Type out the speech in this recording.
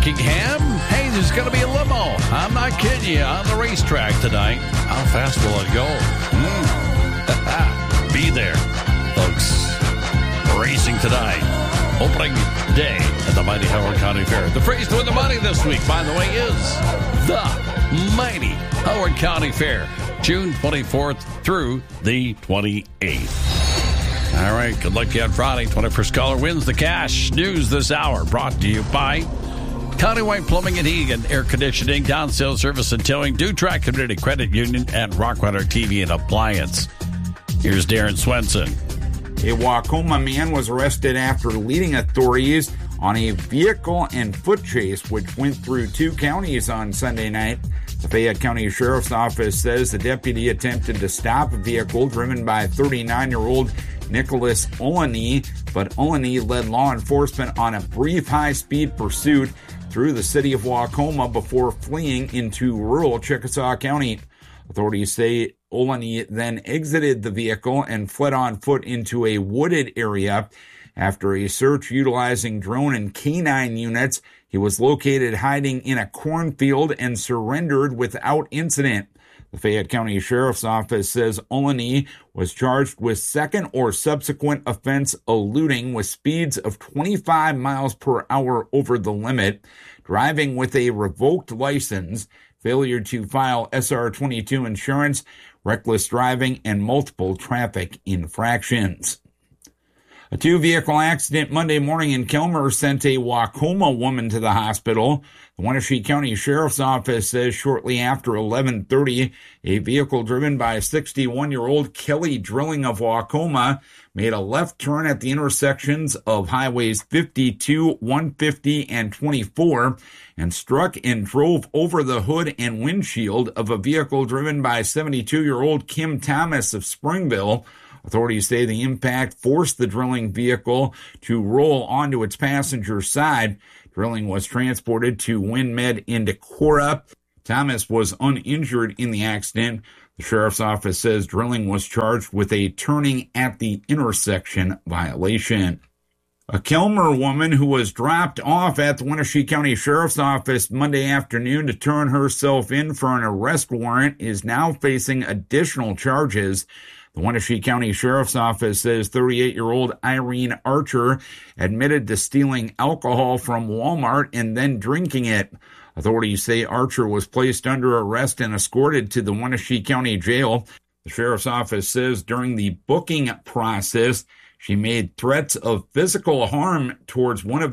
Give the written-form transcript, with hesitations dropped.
Rockingham. Hey, there's going to be a limo. I'm not kidding you. On the racetrack tonight. How fast will it go? Be there, folks. Racing tonight. Opening day at the mighty Howard County Fair. The phrase to win the money this week, by the way, is the mighty Howard County Fair. June 24th through the 28th. All right, good luck to you on Friday. 21st caller wins the cash. News this hour brought to you by Countywide Plumbing and Heating and Air Conditioning, Downsale Service and Towing, Dutrack Community Credit Union, and Rockweiler TV and Appliance. Here's Darren Swenson. A Wacoma man was arrested after leading authorities on a vehicle and foot chase which went through two counties on Sunday night. The Fayette County Sheriff's Office says the deputy attempted to stop a vehicle driven by 39-year-old Nicholas Olney, but Olney led law enforcement on a brief high-speed pursuit through the city of Wacoma before fleeing into rural Chickasaw County. Authorities say Olney then exited the vehicle and fled on foot into a wooded area. After a search utilizing drone and canine units, he was located hiding in a cornfield and surrendered without incident. The Fayette County Sheriff's Office says Olney was charged with second or subsequent offense eluding with speeds of 25 miles per hour over the limit, driving with a revoked license, failure to file SR-22 insurance, reckless driving, and multiple traffic infractions. A two-vehicle accident Monday morning in Kilmer sent a Wacoma woman to the hospital. The Wenatchee County Sheriff's Office says shortly after 11:30, a vehicle driven by 61-year-old Kelly Drilling of Wacoma made a left turn at the intersections of Highways 52, 150, and 24 and struck and drove over the hood and windshield of a vehicle driven by 72-year-old Kim Thomas of Springville. Authorities say the impact forced the Drilling vehicle to roll onto its passenger side. Drilling was transported to WinMed in Decorah. Thomas was uninjured in the accident. The Sheriff's Office says Drilling was charged with a turning at the intersection violation. A Kilmer woman who was dropped off at the Wenatchee County Sheriff's Office Monday afternoon to turn herself in for an arrest warrant is now facing additional charges. The Wenatchee County Sheriff's Office says 38-year-old Irene Archer admitted to stealing alcohol from Walmart and then drinking it. Authorities say Archer was placed under arrest and escorted to the Wenatchee County Jail. The Sheriff's Office says during the booking process, she made threats of physical harm towards one of